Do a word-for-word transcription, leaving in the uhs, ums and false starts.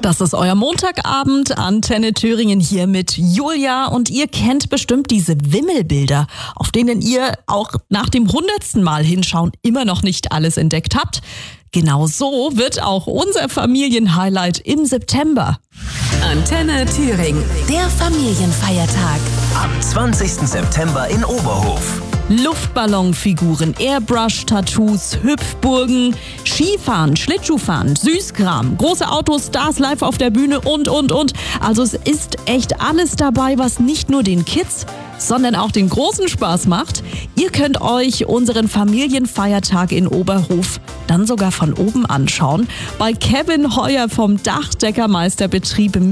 Das ist euer Montagabend, Antenne Thüringen hier mit Julia, und ihr kennt bestimmt diese Wimmelbilder, auf denen ihr auch nach dem hundertsten Mal hinschauen immer noch nicht alles entdeckt habt. Genau so wird auch unser Familienhighlight im September. Antenne Thüringen, der Familienfeiertag. Am zwanzigsten September in Oberhof. Luftballonfiguren, Airbrush-Tattoos, Hüpfburgen, Skifahren, Schlittschuhfahren, Süßkram, große Autos, Stars live auf der Bühne und, und, und. Also es ist echt alles dabei, was nicht nur den Kids, sondern auch den großen Spaß macht. Ihr könnt euch unseren Familienfeiertag in Oberhof dann sogar von oben anschauen. Bei Kevin Heuer vom Dachdeckermeisterbetrieb